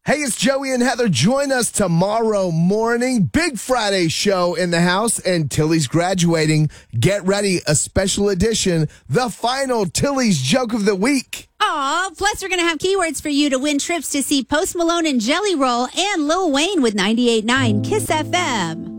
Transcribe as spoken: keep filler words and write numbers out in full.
Hey, it's Joey and Heather. Join us tomorrow morning. Big Friday show in the house, and Tilly's graduating. Get ready, a special edition, the final Tilly's Joke of the Week. Aw, plus we're going to have keywords for you to win trips to see Post Malone and Jelly Roll and Lil Wayne with ninety-eight point nine Kiss F M.